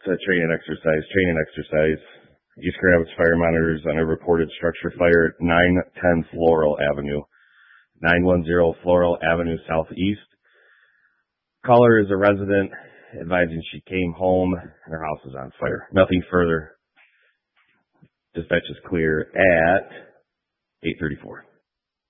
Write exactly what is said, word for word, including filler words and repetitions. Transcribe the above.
uh, training exercise, training exercise. East Grand Rapids fire monitors on a reported structure fire at nine ten Floral Avenue, nine one zero Floral Avenue Southeast. Caller is a resident advising she came home and her house is on fire. Nothing further. Dispatch is clear at eight thirty-four.